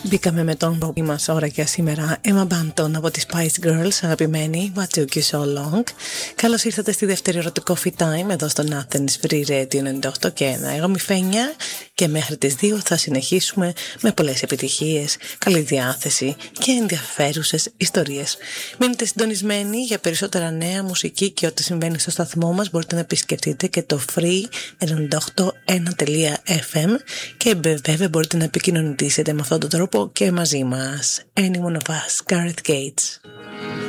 Μπήκαμε με τον Bobby μας ώρα για σήμερα. Emma Banton από τις Spice Girls, αγαπημένη. What took you so long? Καλώς ήρθατε στη δεύτερη ερωτικό Coffee Time εδώ στο Athens Free Radio 98 και 1. Εγώ είμαι η Φένια και μέχρι τις 2 θα συνεχίσουμε με πολλές επιτυχίες, καλή διάθεση και ενδιαφέρουσες ιστορίες. Μείνετε συντονισμένοι για περισσότερα νέα μουσική και ό,τι συμβαίνει στο σταθμό μας. Μπορείτε να επισκεφτείτε και το free981.fm και βέβαια μπορείτε να επικοινωνήσετε με αυτόν τον τρόπο και μαζί μας. Anyone of us, Gareth Gates.